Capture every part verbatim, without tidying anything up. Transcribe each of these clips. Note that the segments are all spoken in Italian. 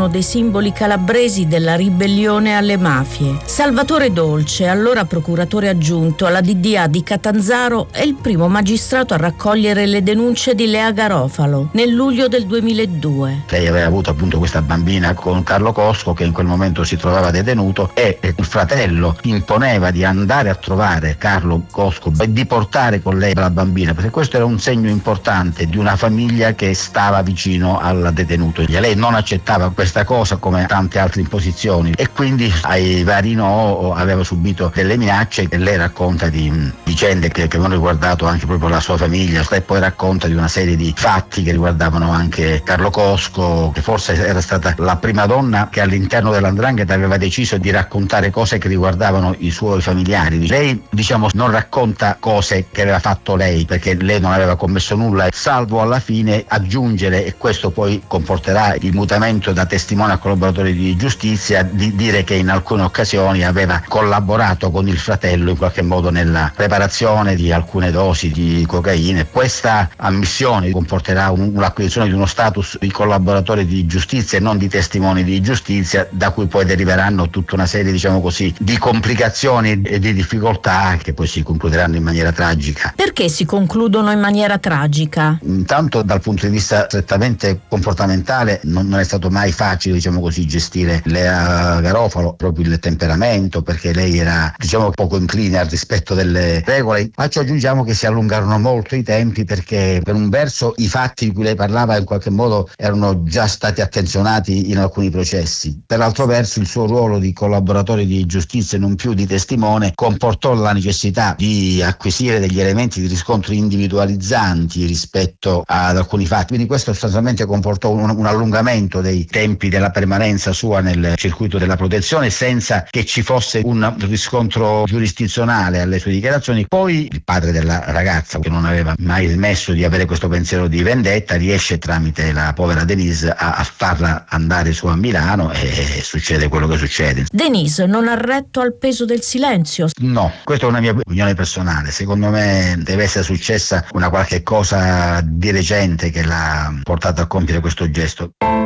uno dei simboli calabresi della ribellione alle mafie. Salvatore Dolce, allora procuratore aggiunto alla D D A di Catanzaro, è il primo magistrato a raccogliere le denunce di Lea Garofalo nel luglio del duemiladue. Lei aveva avuto appunto questa bambina con Carlo Cosco, che in quel momento si trovava detenuto, e il fratello imponeva di andare a trovare Carlo Cosco e di portare con lei la bambina, perché questo era un segno importante di una famiglia che stava vicino al detenuto. Lei non accettava questa cosa come tante altre imposizioni e quindi ai vari no aveva subito delle minacce, e lei racconta di vicende che, che hanno riguardato anche proprio la sua famiglia, e poi racconta di una serie di fatti che riguardavano anche Carlo Cosco, che forse era stata la prima donna che all'interno dell'Andrangheta aveva deciso di raccontare cose che riguardavano i suoi familiari. Lei, diciamo, non racconta cose che aveva fatto lei, perché lei non aveva commesso nulla, salvo alla fine aggiungere, e questo poi comporterà il mutamento da testimone a collaboratore di giustizia, di dire che in alcune occasioni aveva collaborato con il fratello in qualche modo nella preparazione di alcune dosi di cocaina. Questa ammissione comporterà un, un'acquisizione di uno status di collaboratore di giustizia e non di testimoni di giustizia, da cui poi deriveranno tutta una serie, diciamo così, di complicazioni e di difficoltà che poi si concluderanno in maniera tragica. Perché si concludono in maniera tragica? Intanto dal punto di vista strettamente comportamentale non, non è stato mai facile, diciamo così, gestire Lea Garofalo, proprio il temperamento, perché lei era, diciamo, poco incline al rispetto delle regole. Ma ci aggiungiamo che si allungarono molto i tempi, perché per un verso i fatti di cui lei parlava in qualche modo erano già stati attenzionati in alcuni processi, per l'altro verso il suo ruolo di collaboratore di giustizia e non più di testimone comportò la necessità di acquisire degli elementi di riscontro individualizzanti rispetto ad alcuni fatti, quindi questo sostanzialmente comportò un, un allungamento dei tempi della permanenza sua nel circuito della protezione senza che ci fosse un riscontro giurisdizionale alle sue dichiarazioni. Poi il padre della ragazza, che non aveva mai smesso di avere questo pensiero di vendetta, riesce tramite la povera Denise a, a farla andare su a Milano, e succede quello che succede. Denise non ha retto al peso del silenzio? No, questa è una mia opinione personale. Secondo me deve essere successa una qualche cosa di recente che l'ha portato a compiere questo gesto.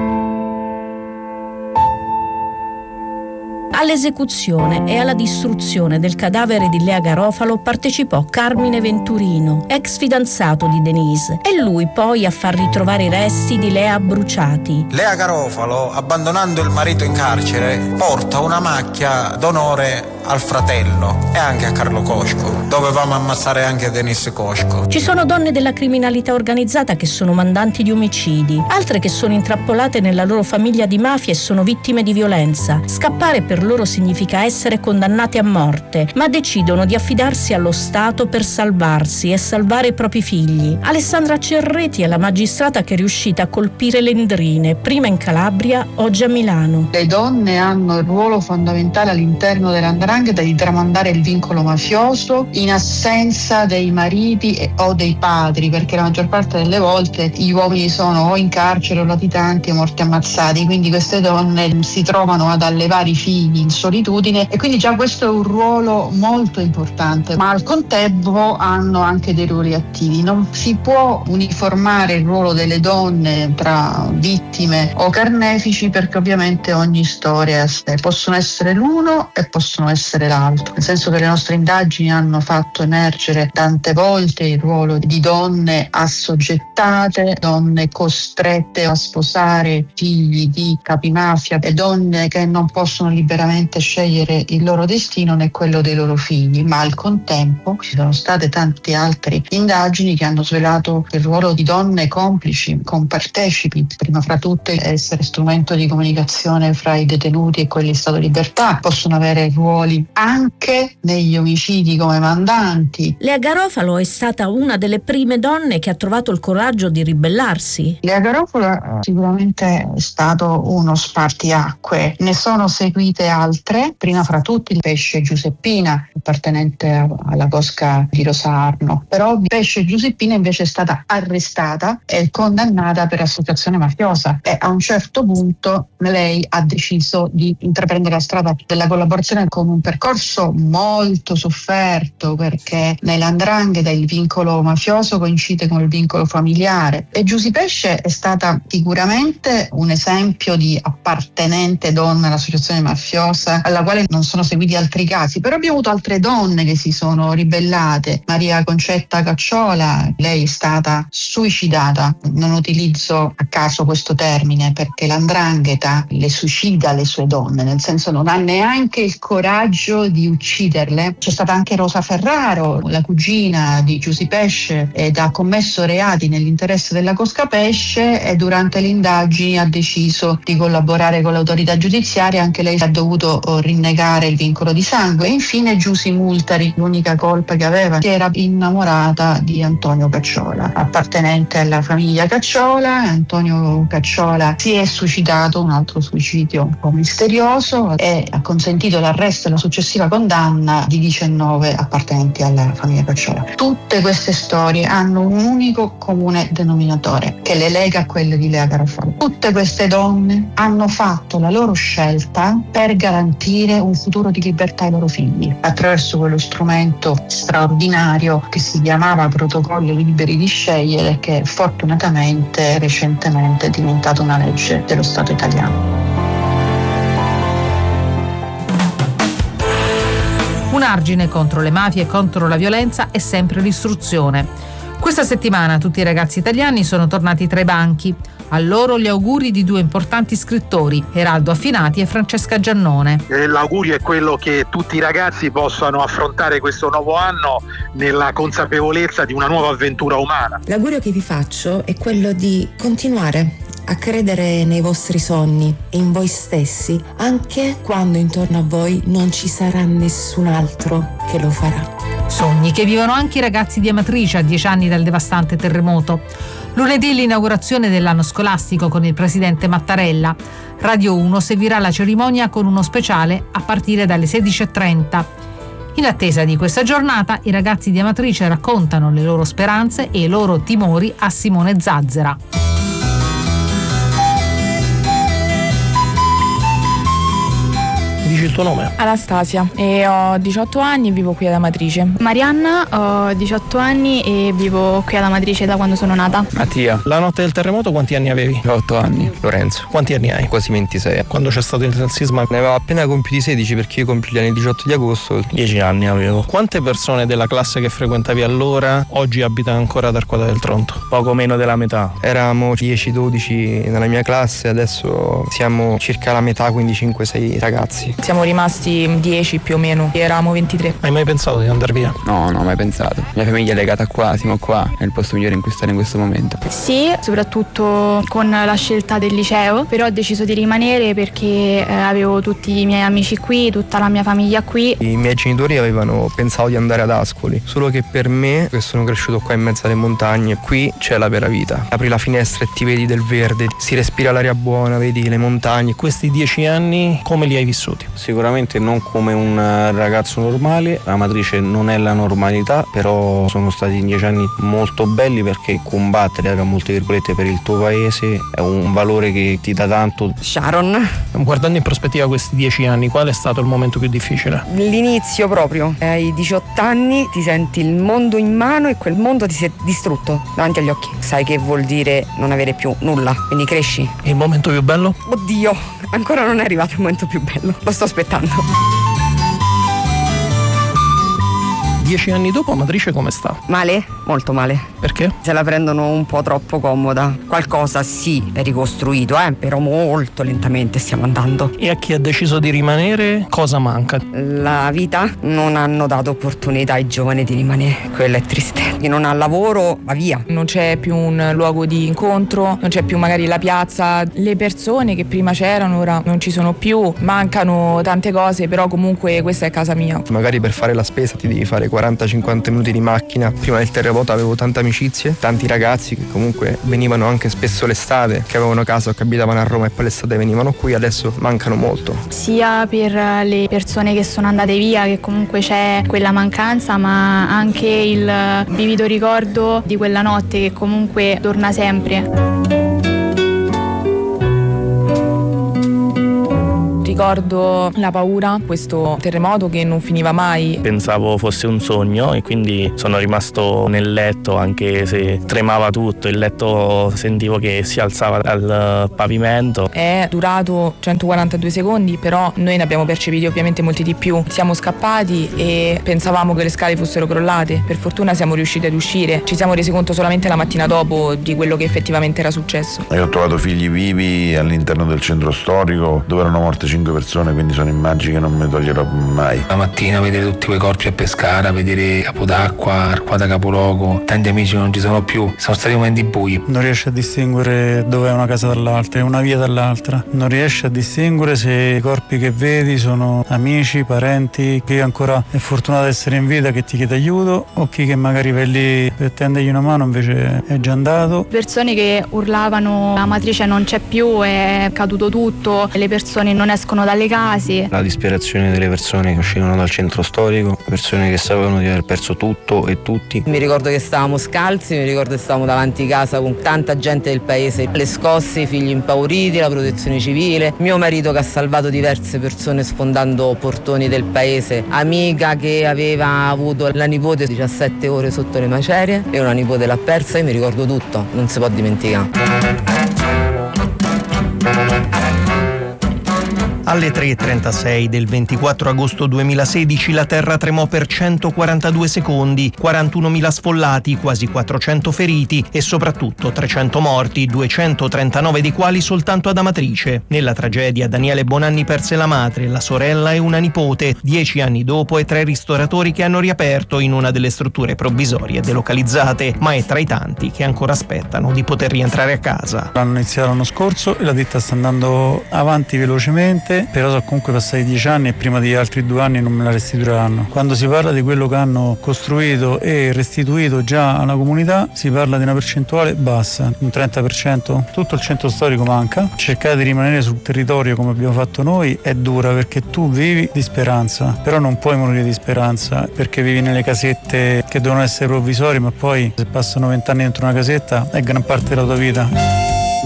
All'esecuzione e alla distruzione del cadavere di Lea Garofalo partecipò Carmine Venturino, ex fidanzato di Denise, e lui poi a far ritrovare i resti di Lea bruciati. Lea Garofalo, abbandonando il marito in carcere, porta una macchia d'onore al fratello e anche a Carlo Cosco. Dovevamo ammazzare anche Denise Cosco. Ci sono donne della criminalità organizzata che sono mandanti di omicidi, altre che sono intrappolate nella loro famiglia di mafia e sono vittime di violenza. Scappare per loro significa essere condannate a morte, ma decidono di affidarsi allo Stato per salvarsi e salvare i propri figli. Alessandra Cerreti è la magistrata che è riuscita a colpire le Endrine, prima in Calabria, oggi a Milano. Le donne hanno il ruolo fondamentale all'interno dell'andrangheta di tramandare il vincolo mafioso in assenza dei mariti o dei padri, perché la maggior parte delle volte gli uomini sono o in carcere o latitanti o morti ammazzati, quindi queste donne si trovano ad allevare i figli in solitudine, e quindi già questo è un ruolo molto importante, ma al contempo hanno anche dei ruoli attivi. Non si può uniformare il ruolo delle donne tra vittime o carnefici, perché ovviamente ogni storia è a sé. Possono essere l'uno e possono essere l'altro, nel senso che le nostre indagini hanno fatto emergere tante volte il ruolo di donne assoggettate, donne costrette a sposare figli di capimafia e donne che non possono liberamente scegliere il loro destino né quello dei loro figli, ma al contempo ci sono state tante altre indagini che hanno svelato il ruolo di donne complici, compartecipi, prima fra tutte essere strumento di comunicazione fra i detenuti e quelli in stato di libertà, possono avere ruoli anche negli omicidi come mandanti. Lea Garofalo è stata una delle prime donne che ha trovato il coraggio di ribellarsi. Lea Garofalo sicuramente è stato uno spartiacque, ne sono seguite altre, prima fra tutti il Pesce Giuseppina, appartenente alla cosca di Rosarno. Però Pesce Giuseppina invece è stata arrestata e condannata per associazione mafiosa, e a un certo punto lei ha deciso di intraprendere la strada della collaborazione con un percorso molto sofferto, perché nella 'ndrangheta il vincolo mafioso coincide con il vincolo familiare, e Giusy Pesce è stata sicuramente un esempio di appartenente donna all'associazione mafiosa, alla quale non sono seguiti altri casi, però abbiamo avuto altre donne che si sono ribellate. Maria Concetta Cacciola, lei è stata suicidata, non utilizzo a caso questo termine perché la 'ndrangheta le suicida le sue donne, nel senso non ha neanche il coraggio di ucciderle. C'è stata anche Rosa Ferraro, la cugina di Giusy Pesce, ed ha commesso reati nell'interesse della cosca pesce, e durante le indagini ha deciso di collaborare con l'autorità giudiziaria. Anche lei ha dovuto rinnegare il vincolo di sangue. E infine Giusy Multari, l'unica colpa che aveva, che era innamorata di Antonio Cacciola, appartenente alla famiglia Cacciola. Antonio Cacciola si è suicidato, un altro suicidio un po' misterioso, e ha consentito l'arresto e la successiva condanna di diciannove appartenenti alla famiglia Cacciola. Tutte queste storie hanno un unico comune denominatore che le lega a quelle di Lea Garofalo. Tutte queste donne hanno fatto la loro scelta per garantire un futuro di libertà ai loro figli, attraverso quello strumento straordinario che si chiamava Protocolli Liberi di Scegliere, che fortunatamente recentemente è diventato una legge dello Stato italiano. Un argine contro le mafie e contro la violenza è sempre l'istruzione. Questa settimana tutti i ragazzi italiani sono tornati tra i banchi. A loro gli auguri di due importanti scrittori, Eraldo Affinati e Francesca Giannone. L'augurio è quello che tutti i ragazzi possano affrontare questo nuovo anno nella consapevolezza di una nuova avventura umana. L'augurio che vi faccio è quello di continuare a credere nei vostri sogni e in voi stessi, anche quando intorno a voi non ci sarà nessun altro che lo farà. Sogni che vivono anche i ragazzi di Amatrice a dieci anni dal devastante terremoto. Lunedì l'inaugurazione dell'anno scolastico con il presidente Mattarella. Radio uno seguirà la cerimonia con uno speciale a partire dalle sedici e trenta. In attesa di questa giornata, i ragazzi di Amatrice raccontano le loro speranze e i loro timori a Simone Zazzera. Dici il tuo nome? Anastasia, e ho diciotto anni e vivo qui ad Amatrice. Marianna, ho diciotto anni e vivo qui ad Amatrice da quando sono nata. Mattia. La notte del terremoto quanti anni avevi? otto anni. Lorenzo. Quanti anni hai? Quasi ventisei. Quando c'è stato il sisma? Ne avevo appena compiuti sedici, perché io compio gli anni il diciotto di agosto. dieci anni avevo. Quante persone della classe che frequentavi allora oggi abitano ancora ad Arquata del Tronto? Poco meno della metà. Eravamo dieci dodici nella mia classe, adesso siamo circa la metà, quindi cinque sei ragazzi. Siamo rimasti dieci più o meno, eravamo ventitré. Hai mai pensato di andare via? No, no, mai pensato. La mia famiglia è legata qua, siamo qua, è il posto migliore in cui stare in questo momento. Sì, soprattutto con la scelta del liceo, però ho deciso di rimanere perché eh, avevo tutti i miei amici qui, tutta la mia famiglia qui. I miei genitori avevano pensato di andare ad Ascoli, solo che per me, che sono cresciuto qua in mezzo alle montagne, qui c'è la vera vita. Apri la finestra e ti vedi del verde, si respira l'aria buona, vedi le montagne. Questi dieci anni come li hai vissuti? Sicuramente non come un ragazzo normale, Amatrice non è la normalità, però sono stati dieci anni molto belli, perché combattere, tra molte virgolette, per il tuo paese è un valore che ti dà tanto. Sharon. Guardando in prospettiva questi dieci anni, qual è stato il momento più difficile? L'inizio proprio, ai diciotto anni ti senti il mondo in mano e quel mondo ti si è distrutto davanti agli occhi. Sai che vuol dire non avere più nulla, quindi cresci. E il momento più bello? Oddio, ancora non è arrivato il momento più bello, lo sto aspettando. Dieci anni dopo Amatrice come sta? Male, molto male. Perché? Se la prendono un po' troppo comoda. Qualcosa sì è ricostruito, eh, però molto lentamente stiamo andando. E a chi ha deciso di rimanere cosa manca? La vita, non hanno dato opportunità ai giovani di rimanere, quello è triste. Chi non ha lavoro va via. Non c'è più un luogo di incontro, non c'è più magari la piazza, le persone che prima c'erano ora non ci sono più, mancano tante cose, però comunque questa è casa mia. Magari per fare la spesa ti devi fare quaranta cinquanta minuti di macchina. Prima del terremoto avevo tante amicizie, tanti ragazzi che comunque venivano anche spesso l'estate, che avevano casa o che abitavano a Roma e poi l'estate venivano qui, adesso mancano molto. Sia per le persone che sono andate via, che comunque c'è quella mancanza, ma anche il vivido ricordo di quella notte che comunque torna sempre. ricordo la paura, questo terremoto che non finiva mai. Pensavo fosse un sogno e quindi sono rimasto nel letto, anche se tremava tutto, il letto sentivo che si alzava dal pavimento. È durato centoquarantadue secondi, però noi ne abbiamo percepiti ovviamente molti di più. Siamo scappati e pensavamo che le scale fossero crollate. Per fortuna siamo riusciti ad uscire. Ci siamo resi conto solamente la mattina dopo di quello che effettivamente era successo. Io ho trovato figli vivi all'interno del centro storico dove erano morte cinque persone, quindi sono immagini che non mi toglierò mai. La mattina vedere tutti quei corpi a Pescara, vedere Capodacqua, Arquata Capoluogo, tanti amici non ci sono più, sono stati momenti bui. Non riesci a distinguere dove è una casa dall'altra, è una via dall'altra, non riesci a distinguere se i corpi che vedi sono amici, parenti, chi ancora è fortunato ad essere in vita che ti chiede aiuto o chi che magari vai lì per tendergli una mano invece è già andato. Persone che urlavano la matrice non c'è più, è caduto tutto, le persone non escono dalle case. La disperazione delle persone che uscivano dal centro storico, persone che sapevano di aver perso tutto e tutti. Mi ricordo che stavamo scalzi, mi ricordo che stavamo davanti a casa con tanta gente del paese, le scosse, i figli impauriti, la protezione civile, mio marito che ha salvato diverse persone sfondando portoni del paese, amica che aveva avuto la nipote diciassette ore sotto le macerie e una nipote l'ha persa. Io mi ricordo tutto, non si può dimenticare. Alle tre e trentasei del ventiquattro agosto duemilasedici la terra tremò per centoquarantadue secondi, quarantunomila sfollati, quasi quattrocento feriti e soprattutto trecento morti, duecentotrentanove dei quali soltanto ad Amatrice. Nella tragedia Daniele Bonanni perse la madre, la sorella e una nipote. Dieci anni dopo è tra i ristoratori che hanno riaperto in una delle strutture provvisorie delocalizzate, ma è tra i tanti che ancora aspettano di poter rientrare a casa. L'hanno iniziato l'anno scorso e la ditta sta andando avanti velocemente, però sono comunque passati dieci anni e prima di altri due anni non me la restituiranno. Quando si parla di quello che hanno costruito e restituito già alla comunità si parla di una percentuale bassa, un trenta per cento. Tutto il centro storico manca. Cercare di rimanere sul territorio come abbiamo fatto noi è dura perché tu vivi di speranza, però non puoi morire di speranza perché vivi nelle casette che devono essere provvisorie, ma poi se passano vent'anni dentro una casetta è gran parte della tua vita.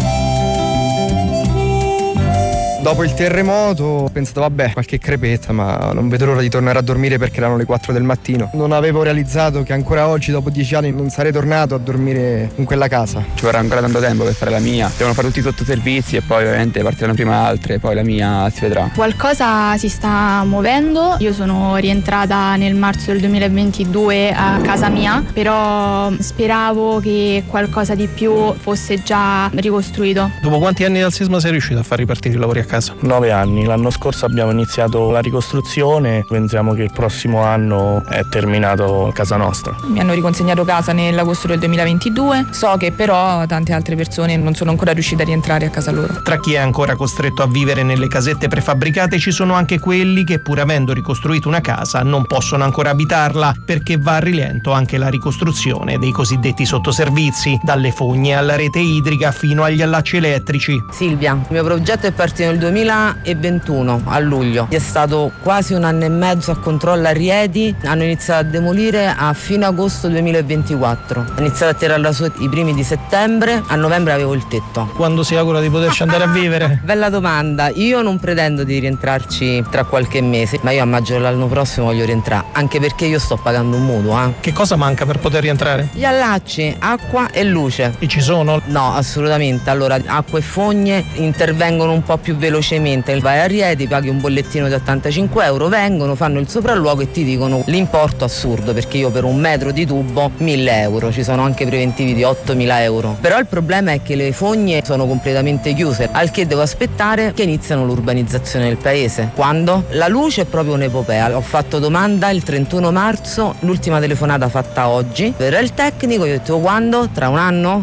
Dopo il terremoto ho pensato vabbè, qualche crepetta, ma non vedo l'ora di tornare a dormire perché erano le quattro del mattino. Non avevo realizzato che ancora oggi, dopo dieci anni, non sarei tornato a dormire in quella casa. Ci vorrà ancora tanto tempo per fare la mia. Devono fare tutti i sottoservizi e poi ovviamente partiranno prima altre, poi la mia si vedrà. Qualcosa si sta muovendo. Io sono rientrata nel marzo del duemilaventidue a casa mia, però speravo che qualcosa di più fosse già ricostruito. Dopo quanti anni dal sisma sei riuscito a far ripartire i lavori a casa? Nove anni. L'anno scorso abbiamo iniziato la ricostruzione, pensiamo che il prossimo anno è terminato casa nostra. Mi hanno riconsegnato casa nell'agosto del duemilaventidue, so che però tante altre persone non sono ancora riuscite a rientrare a casa loro. Tra chi è ancora costretto a vivere nelle casette prefabbricate ci sono anche quelli che, pur avendo ricostruito una casa, non possono ancora abitarla perché va a rilento anche la ricostruzione dei cosiddetti sottoservizi, dalle fogne alla rete idrica fino agli allacci elettrici. Silvia, il mio progetto è partito nel duemilaventuno a luglio, è stato quasi un anno e mezzo a controllo a Rieti, hanno iniziato a demolire a fine agosto duemilaventiquattro, ho iniziato a tirarla su i primi di settembre, a novembre avevo il tetto. Quando si augura di poterci andare a vivere? Bella domanda, io non pretendo di rientrarci tra qualche mese, ma io a maggio dell'anno prossimo voglio rientrare, anche perché io sto pagando un mutuo. Eh. Che cosa manca per poter rientrare? Gli allacci, acqua e luce. E ci sono? No, assolutamente, allora acqua e fogne intervengono un po' più velocemente, vai a Rieti, paghi un bollettino di ottantacinque euro, vengono, fanno il sopralluogo e ti dicono l'importo assurdo, perché io per un metro di tubo mille euro, ci sono anche preventivi di ottomila euro, però il problema è che le fogne sono completamente chiuse, al che devo aspettare che iniziano l'urbanizzazione del paese. Quando? La luce è proprio un'epopea, ho fatto domanda il trentuno marzo, l'ultima telefonata fatta oggi, verrà il tecnico, io ho detto quando? Tra un anno?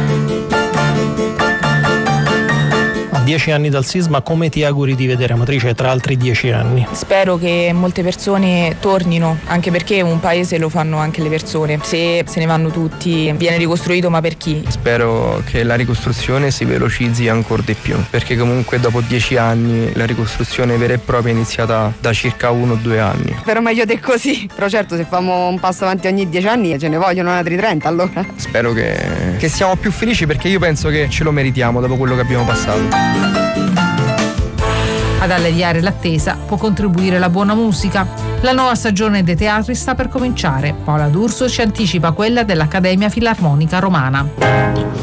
Dieci anni dal sisma, come ti auguri di vedere Amatrice tra altri dieci anni? Spero che molte persone tornino, anche perché un paese lo fanno anche le persone. Se se ne vanno tutti viene ricostruito, ma per chi? Spero che la ricostruzione si velocizzi ancora di più, perché comunque dopo dieci anni la ricostruzione vera e propria è iniziata da circa uno o due anni. Però meglio di così, però certo se facciamo un passo avanti ogni dieci anni ce ne vogliono altri trenta allora. Spero che, che siamo più felici, perché io penso che ce lo meritiamo dopo quello che abbiamo passato. Ad alleviare l'attesa può contribuire la buona musica. La nuova stagione dei teatri sta per cominciare. Paola D'Urso ci anticipa quella dell'Accademia Filarmonica Romana.